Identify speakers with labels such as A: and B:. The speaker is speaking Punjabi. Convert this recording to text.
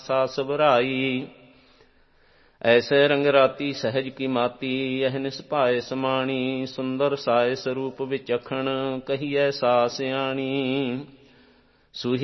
A: ਸਾਸ ਬਰਾਈ। ਐਸੇ ਰੰਗ ਰਾਤੀ ਸਹਿਜ ਕੀ ਮਾਤੀ, ਇਹ ਨਿਸਭਾਏ ਸਮਾਣੀ। ਸੁੰਦਰ ਸਾਇ ਸਰੂਪ ਵਿਚਖਣ, ਕਹੀਐ ਸਾ ਸਿਆਣੀ।